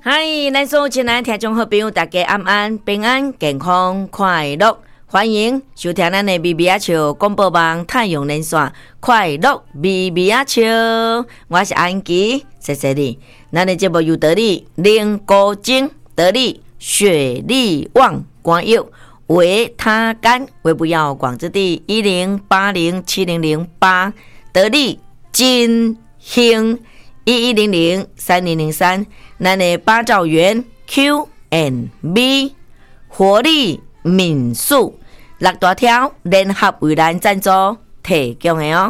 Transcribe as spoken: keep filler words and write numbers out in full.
嗨，咱所有亲爱的听众好朋友，大家安安平安健康快乐，欢迎收听咱的 B B 阿笑广播网太阳连线快乐 B B 阿笑，我是安琪，谢谢你。咱的节目由得力灵高精得力雪力旺光佑维他干微不要广之地一零八零七零零八得力金兴一一零零三零零三。咱的八兆元 Q and B 活力民宿六大条联合为咱赞助提供的哦。